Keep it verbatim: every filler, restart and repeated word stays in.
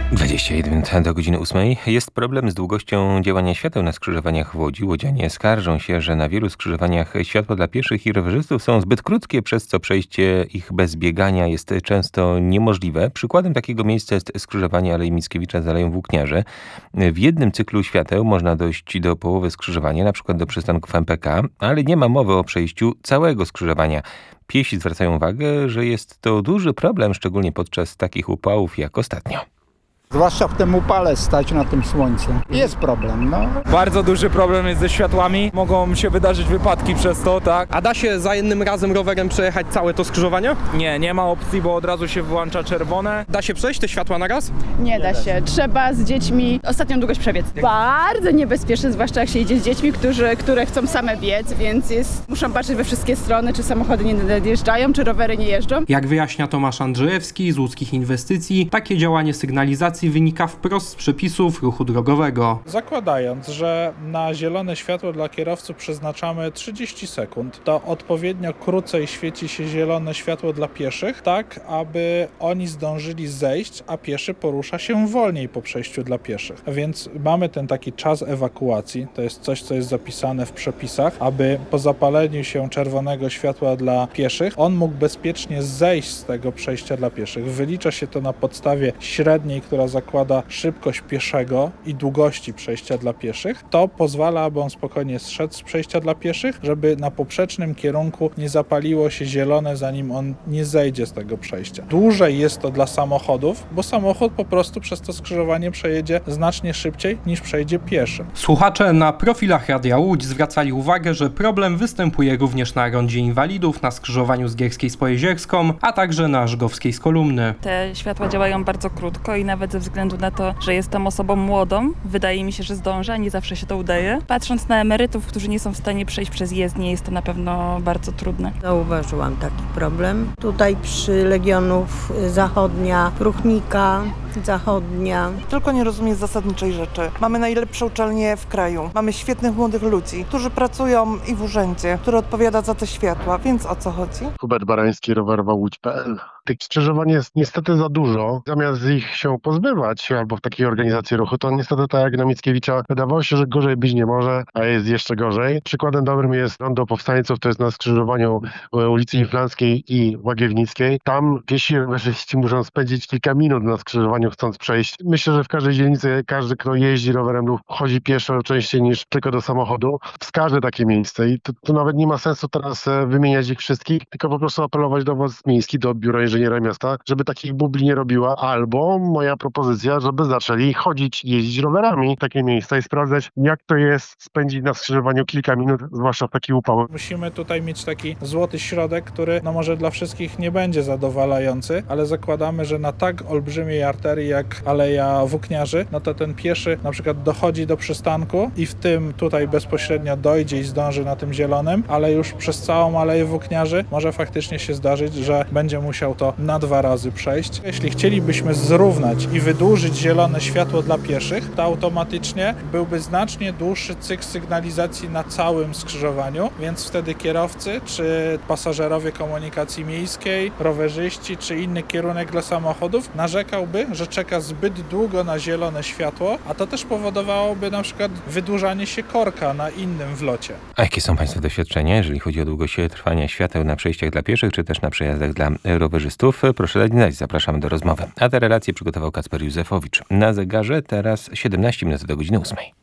dwadzieścia jeden minut do godziny ósmej. Jest problem z długością działania świateł na skrzyżowaniach w Łodzi. Łodzianie skarżą się, że na wielu skrzyżowaniach światła dla pieszych i rowerzystów są zbyt krótkie, przez co przejście ich bez biegania jest często niemożliwe. Przykładem takiego miejsca jest skrzyżowanie Alei Mickiewicza z Aleją Włókniarzy. W jednym cyklu świateł można dojść do połowy skrzyżowania, na przykład do przystanków M P K, ale nie ma mowy o przejściu całego skrzyżowania. Piesi zwracają uwagę, że jest to duży problem, szczególnie podczas takich upałów jak ostatnio. Zwłaszcza w tym upale stać na tym słońcu. Jest problem, no. Bardzo duży problem jest ze światłami. Mogą się wydarzyć wypadki przez to, tak? A da się za jednym razem rowerem przejechać całe to skrzyżowanie? Nie, nie ma opcji, bo od razu się włącza czerwone. Da się przejść te światła na raz? Nie da się. Trzeba z dziećmi ostatnią długość przebiec. Bardzo niebezpieczne, zwłaszcza jak się idzie z dziećmi, którzy, które chcą same biec, więc jest, muszą patrzeć we wszystkie strony, czy samochody nie nadjeżdżają, czy rowery nie jeżdżą. Jak wyjaśnia Tomasz Andrzejewski z Łódzkich Inwestycji, takie działanie sygnalizacji wynika wprost z przepisów ruchu drogowego. Zakładając, że na zielone światło dla kierowców przeznaczamy trzydzieści sekund, to odpowiednio krócej świeci się zielone światło dla pieszych, tak aby oni zdążyli zejść, a pieszy porusza się wolniej po przejściu dla pieszych. A więc mamy ten taki czas ewakuacji, to jest coś, co jest zapisane w przepisach, aby po zapaleniu się czerwonego światła dla pieszych, on mógł bezpiecznie zejść z tego przejścia dla pieszych. Wylicza się to na podstawie średniej, która zakłada szybkość pieszego i długości przejścia dla pieszych. To pozwala, aby on spokojnie zszedł z przejścia dla pieszych, żeby na poprzecznym kierunku nie zapaliło się zielone, zanim on nie zejdzie z tego przejścia. Dłużej jest to dla samochodów, bo samochód po prostu przez to skrzyżowanie przejedzie znacznie szybciej niż przejdzie pieszy. Słuchacze na profilach Radia Łódź zwracali uwagę, że problem występuje również na rondzie Inwalidów, na skrzyżowaniu z Gierskiej z Pojezierską, a także na Żgowskiej z Kolumny. Te światła działają bardzo krótko i nawet ze względu na to, że jestem osobą młodą, wydaje mi się, że zdążę, a nie zawsze się to udaje. Patrząc na emerytów, którzy nie są w stanie przejść przez jezdnię, jest to na pewno bardzo trudne. Zauważyłam taki problem. Tutaj przy Legionów Zachodnia, Pruchnika Zachodnia. Tylko nie rozumiem zasadniczej rzeczy. Mamy najlepsze uczelnie w kraju. Mamy świetnych młodych ludzi, którzy pracują i w urzędzie, który odpowiada za te światła, więc o co chodzi? Hubert Barański, rowerowa łódź kropka p l. Tych skrzyżowań jest niestety za dużo. Zamiast ich się pozbywać albo w takiej organizacji ruchu, to niestety tak jak na Mickiewicza wydawało się, że gorzej być nie może, a jest jeszcze gorzej. Przykładem dobrym jest Rondo Powstańców, to jest na skrzyżowaniu ulicy Inflanckiej i Łagiewnickiej. Tam piesi rowerzyści muszą spędzić kilka minut na skrzyżowaniu chcąc przejść. Myślę, że w każdej dzielnicy każdy, kto jeździ rowerem lub chodzi pieszo częściej niż tylko do samochodu, wskaże takie miejsce i to, to nawet nie ma sensu teraz wymieniać ich wszystkich, tylko po prostu apelować do władz miejskich, do biura inżyniera miasta, żeby takich bubli nie robiła, albo moja propozycja, żeby zaczęli chodzić, jeździć rowerami w takie miejsca i sprawdzać, jak to jest spędzić na skrzyżowaniu kilka minut, zwłaszcza w taki upał. Musimy tutaj mieć taki złoty środek, który no może dla wszystkich nie będzie zadowalający, ale zakładamy, że na tak olbrzymiej arterii jak Aleja Włókniarzy, no to ten pieszy na przykład dochodzi do przystanku i w tym tutaj bezpośrednio dojdzie i zdąży na tym zielonym, ale już przez całą Aleję Włókniarzy może faktycznie się zdarzyć, że będzie musiał to na dwa razy przejść. Jeśli chcielibyśmy zrównać i wydłużyć zielone światło dla pieszych, to automatycznie byłby znacznie dłuższy cykl sygnalizacji na całym skrzyżowaniu, więc wtedy kierowcy czy pasażerowie komunikacji miejskiej, rowerzyści czy inny kierunek dla samochodów narzekałby, że czeka zbyt długo na zielone światło, a to też powodowałoby na przykład wydłużanie się korka na innym wlocie. A jakie są Państwa doświadczenia, jeżeli chodzi o długość trwania świateł na przejściach dla pieszych, czy też na przejazdach dla rowerzystów? Proszę dać znać, zapraszamy do rozmowy. A te relacje przygotował Kacper Józefowicz. Na zegarze teraz siedemnaście minut do godziny ósmej.